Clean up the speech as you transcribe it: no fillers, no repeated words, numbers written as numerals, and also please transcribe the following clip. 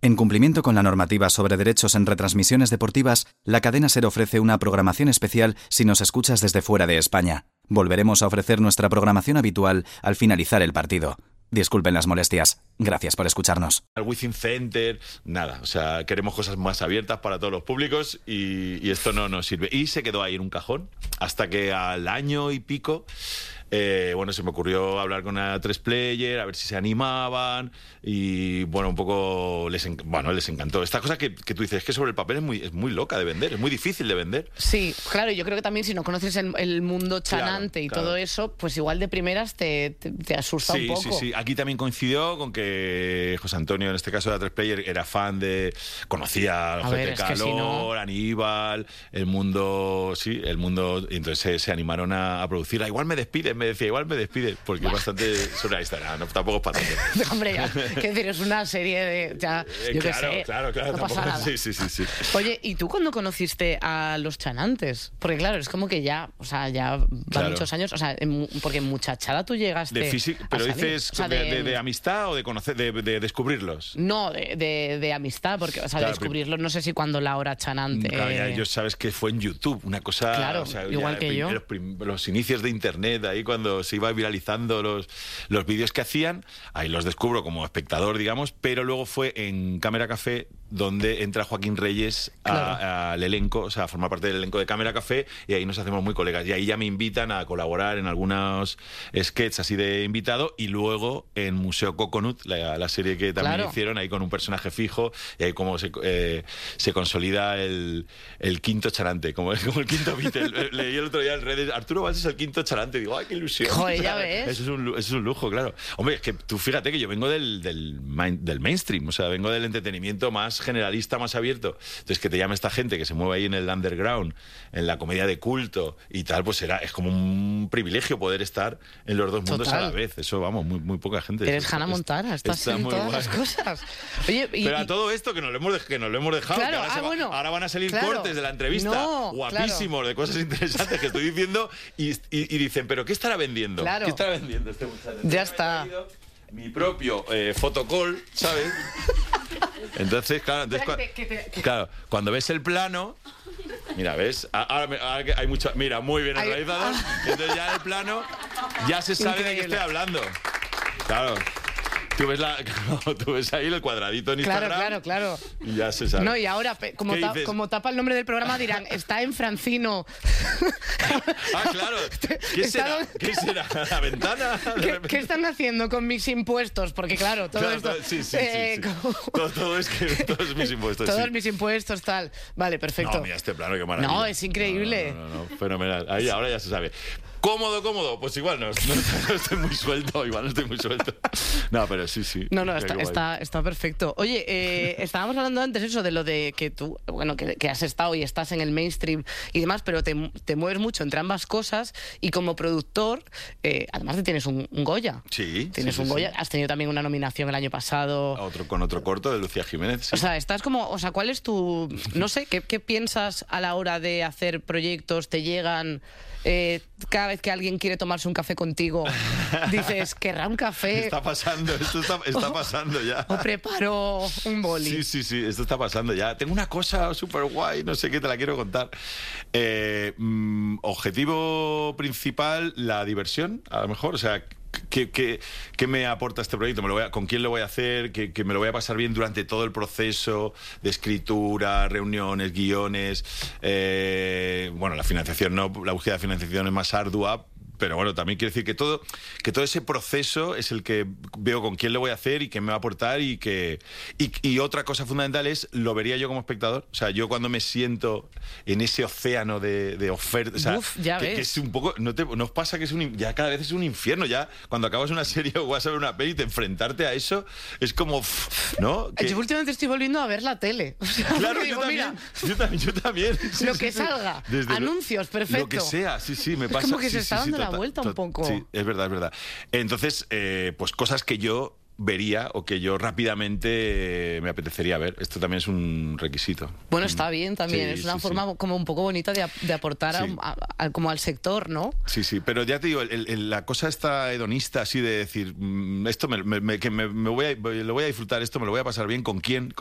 En cumplimiento con la normativa sobre derechos en retransmisiones deportivas, la cadena SER ofrece una programación especial si nos escuchas desde fuera de España. Volveremos a ofrecer nuestra programación habitual al finalizar el partido. Disculpen las molestias. Gracias por escucharnos. Al Wizzing Center, nada. O sea, queremos cosas más abiertas para todos los públicos y esto no nos sirve. Y se quedó ahí en un cajón hasta que al año y pico... se me ocurrió hablar con a 3Player, a ver si se animaban y, un poco les encantó. Esta cosa que tú dices, es que sobre el papel es muy loca de vender, es muy difícil de vender. Sí, claro, yo creo que también si no conoces el mundo chanante claro. Todo eso, pues igual de primeras te asusta un poco. Sí. Aquí también coincidió con que José Antonio, en este caso de 3Player, era fan conocía a Gente Calor, si no... Aníbal, el mundo, y entonces se animaron a producirla. Igual me despiden, me decía, igual me despide, porque es bastante surrealista, no, tampoco es para tanto. Hombre, ya, quiero decir, es una serie de... Ya, yo qué sé, claro, no pasa nada. Sí. Oye, ¿y tú cuándo conociste a los chanantes? Porque claro, es como que ya van muchos años, porque en muchachada tú llegaste de físico, pero dices de amistad o de conocer, de descubrirlos. No, de amistad, porque, de descubrirlos, no sé si cuando la hora chanante... Claro, yo sabes que fue en YouTube, una cosa... Claro, igual que yo. Los inicios de Internet, ahí cuando se iba viralizando los vídeos que hacían, ahí los descubro como espectador, digamos, pero luego fue en Cámara Café donde entra Joaquín Reyes al elenco, a formar parte del elenco de Cámara Café, y ahí nos hacemos muy colegas. Y ahí ya me invitan a colaborar en algunos sketches así de invitado, y luego en Museo Coconut, la serie que también hicieron, ahí con un personaje fijo, y ahí como se consolida el quinto charante, como el quinto Beatle. Leí el otro día en redes, Arturo Valls es el quinto charante, digo, ¡ay, qué ilusión! Joder, ya ves. Eso es un lujo, claro. Hombre, es que tú fíjate que yo vengo del mainstream, vengo del entretenimiento más generalista, más abierto. Entonces, que te llame esta gente que se mueve ahí en el underground, en la comedia de culto y tal, pues es como un privilegio poder estar en los dos mundos a la vez. Eso, muy poca gente. Eres Hannah Montana, estás en todas las cosas. Oye, pero a todo esto que nos lo hemos dejado, claro, que ahora van a salir cortes de la entrevista, guapísimos, de cosas interesantes que estoy diciendo, y dicen, ¿pero qué estará vendiendo? Claro. ¿Qué estará vendiendo este muchacho? Ya está. Mi propio photocall, ¿sabes? Entonces, claro, cuando ves el plano, mira, ¿ves? Ahora hay mucha... Mira, muy bien organizado. Entonces ya el plano, ya se sabe de qué estoy hablando. Claro. Tú ves ahí el cuadradito en Instagram. Claro. Y ya se sabe. No, y ahora, como tapa el nombre del programa, dirán, está en Francino. Claro. ¿Qué será? ¿La ventana? ¿Qué están haciendo con mis impuestos? Porque claro, todo esto... Sí. Todo es mis impuestos. Todos mis impuestos, tal. Vale, perfecto. No, mira este plano, qué maravilla. No, es increíble. No, fenomenal. Ahí ahora ya se sabe. ¿Cómodo? Pues igual no estoy muy suelto, No, pero sí. No, está perfecto. Oye, estábamos hablando antes eso de lo de que tú, que has estado y estás en el mainstream y demás, pero te mueves mucho entre ambas cosas, y como productor, además te tienes un Goya. Sí. Tienes un Goya, has tenido también una nominación el año pasado. Con otro corto de Lucía Jiménez. Sí. Estás como, ¿cuál es tu, no sé, qué piensas a la hora de hacer proyectos? ¿Te llegan... cada vez que alguien quiere tomarse un café contigo, dices, ¿querrá un café? Está pasando, esto está pasando ya. O preparo un boli. Sí, esto está pasando ya. Tengo una cosa súper guay, no sé qué, te la quiero contar. Objetivo principal, la diversión, a lo mejor, ¿Qué me aporta este proyecto? ¿Con quién lo voy a hacer? ¿Que me lo voy a pasar bien durante todo el proceso de escritura, reuniones, guiones? La financiación no, la búsqueda de financiación es más ardua, pero también quiero decir que todo ese proceso es el que veo con quién lo voy a hacer y qué me va a aportar, y otra cosa fundamental es, lo vería yo como espectador. Yo cuando me siento en ese océano de ofertas, que es un poco, ¿no os pasa que ya cada vez es un infierno? Ya cuando acabas una serie o vas a ver una peli, enfrentarte a eso es como, ¿no? Yo últimamente estoy volviendo a ver la tele. Claro, yo también. Lo que salga, anuncios, perfecto. Lo que sea, sí, me pasa. Es como que se está dando la vuelta un poco. Sí, es verdad. Entonces, pues cosas que yo vería o que yo rápidamente me apetecería ver. Esto también es un requisito. Bueno, está bien también. Es una forma como un poco bonita de aportar como al sector, ¿no? Sí, pero ya te digo, la cosa esta hedonista así de decir, esto lo voy a disfrutar, esto me lo voy a pasar bien, ¿con quién?